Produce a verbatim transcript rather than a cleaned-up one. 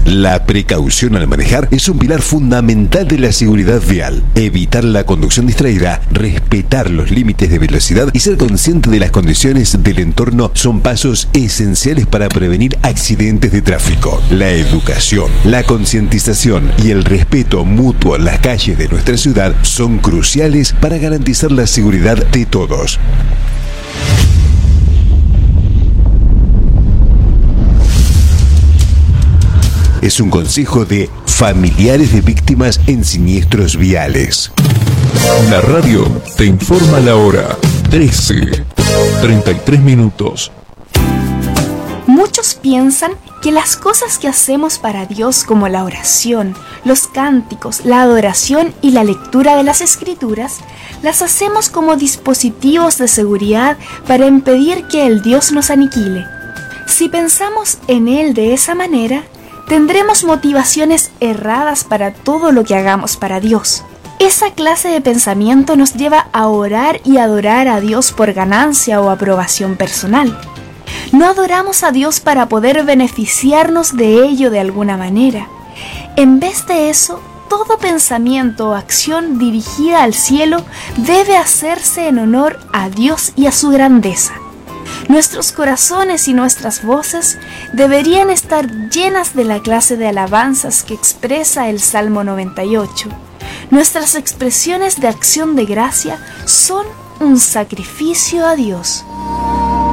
La precaución al manejar es un pilar fundamental de la seguridad vial. Evitar la conducción distraída, respetar los límites de velocidad y ser consciente de las condiciones del entorno son pasos esenciales para prevenir accidentes de tráfico. La educación, la concientización y el respeto mutuo en las calles de nuestra ciudad son cruciales para garantizar la seguridad de todos. Es un consejo de familiares de víctimas en siniestros viales. La radio te informa la hora. trece, treinta y tres minutos. Muchos piensan que las cosas que hacemos para Dios, como la oración, los cánticos, la adoración y la lectura de las Escrituras, las hacemos como dispositivos de seguridad para impedir que el Dios nos aniquile. Si pensamos en Él de esa manera, tendremos motivaciones erradas para todo lo que hagamos para Dios. Esa clase de pensamiento nos lleva a orar y adorar a Dios por ganancia o aprobación personal. No adoramos a Dios para poder beneficiarnos de ello de alguna manera. En vez de eso, todo pensamiento o acción dirigida al cielo debe hacerse en honor a Dios y a su grandeza. Nuestros corazones y nuestras voces deberían estar llenas de la clase de alabanzas que expresa el Salmo noventa y ocho. Nuestras expresiones de acción de gracia son un sacrificio a Dios.